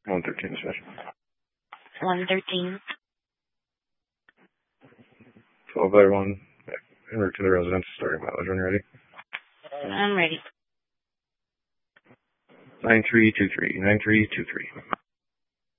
113 special. 113. 12 by 1. En route to the residence. Starting mileage when you're ready. I'm ready. 9323. 9323.